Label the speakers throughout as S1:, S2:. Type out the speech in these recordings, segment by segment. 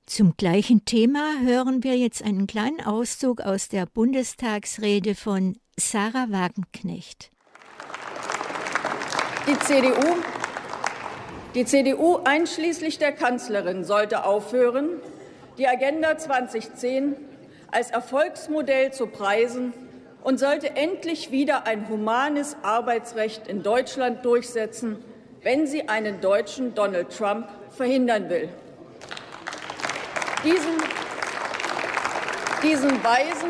S1: Zum gleichen Thema hören wir jetzt einen kleinen Auszug aus der Bundestagsrede von Sahra Wagenknecht.
S2: Die CDU einschließlich der Kanzlerin sollte aufhören, die Agenda 2010 als Erfolgsmodell zu preisen und sollte endlich wieder ein humanes Arbeitsrecht in Deutschland durchsetzen, wenn sie einen deutschen Donald Trump verhindern will. Diesen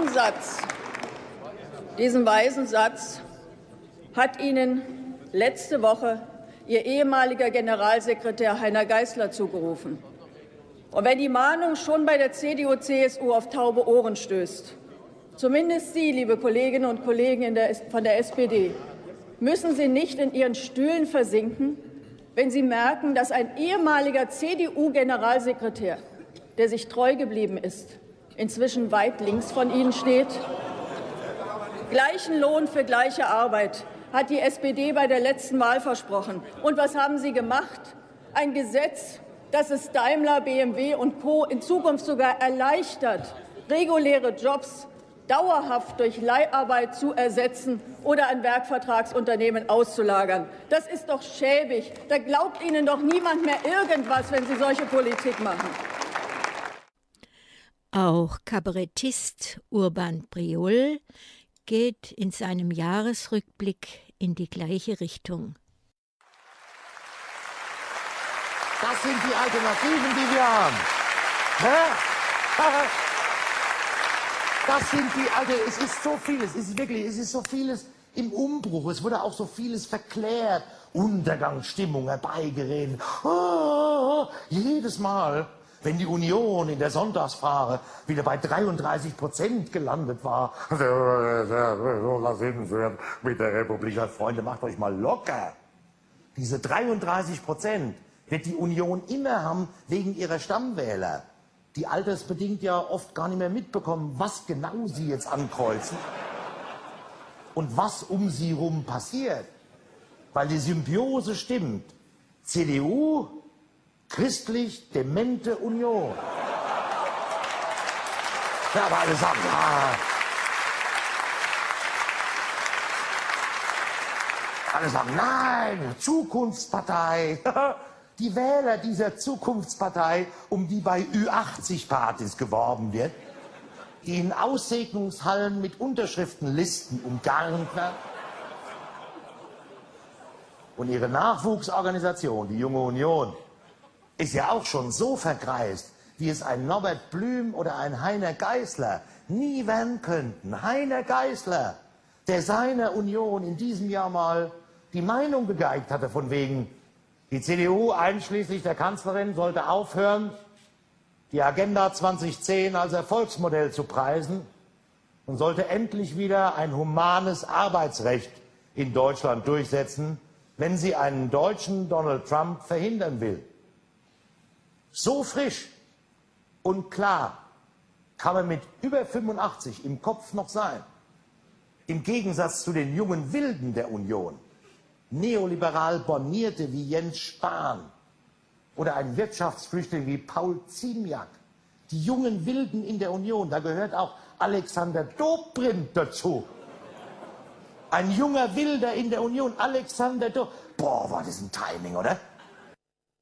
S2: weisen Satz hat Ihnen letzte Woche Ihr ehemaliger Generalsekretär Heiner Geißler zugerufen. Und wenn die Mahnung schon bei der CDU/CSU auf taube Ohren stößt, zumindest Sie, liebe Kolleginnen und Kollegen von der SPD, müssen Sie nicht in Ihren Stühlen versinken, wenn Sie merken, dass ein ehemaliger CDU-Generalsekretär, der sich treu geblieben ist, inzwischen weit links von Ihnen steht. Gleichen Lohn für gleiche Arbeit hat die SPD bei der letzten Wahl versprochen. Und was haben Sie gemacht? Ein Gesetz, das es Daimler, BMW und Co. in Zukunft sogar erleichtert, reguläre Jobs dauerhaft durch Leiharbeit zu ersetzen oder an Werkvertragsunternehmen auszulagern. Das ist doch schäbig. Da glaubt Ihnen doch niemand mehr irgendwas, wenn Sie solche Politik machen.
S1: Auch Kabarettist Urban Briol geht in seinem Jahresrückblick in die gleiche Richtung.
S3: Das sind die Alternativen, die wir haben. Das sind die, also es ist so vieles, es ist so vieles im Umbruch. Es wurde auch so vieles verklärt. Untergangsstimmung herbeigeredet. Jedes Mal, wenn die Union in der Sonntagsfahre wieder bei 33% gelandet war. Was sind wir mit der Republik? Freunde, macht euch mal locker. Diese 33% wird die Union immer haben wegen ihrer Stammwähler, die altersbedingt ja oft gar nicht mehr mitbekommen, was genau sie jetzt ankreuzen und was um sie rum passiert. Weil die Symbiose stimmt. CDU, christlich-demente Union. Ja, aber alle sagen, alle sagen, nein, Zukunftspartei. Die Wähler dieser Zukunftspartei, um die bei Ü80-Partys geworben wird, die in Aussegnungshallen mit Unterschriftenlisten umgarnt werden. Und ihre Nachwuchsorganisation, die Junge Union, ist ja auch schon so vergreist, wie es ein Norbert Blüm oder ein Heiner Geißler nie werden könnten. Heiner Geißler, der seiner Union in diesem Jahr mal die Meinung gegeigt hatte, von wegen, die CDU einschließlich der Kanzlerin sollte aufhören, die Agenda 2010 als Erfolgsmodell zu preisen und sollte endlich wieder ein humanes Arbeitsrecht in Deutschland durchsetzen, wenn sie einen deutschen Donald Trump verhindern will. So frisch und klar kann man mit über 85 im Kopf noch sein. Im Gegensatz zu den jungen Wilden der Union, neoliberal Bornierte wie Jens Spahn oder ein Wirtschaftsflüchtling wie Paul Ziemiak. Die jungen Wilden in der Union, da gehört auch Alexander Dobrindt dazu. Ein junger Wilder in der Union, Alexander Dobrindt. Boah, war das ein Timing, oder?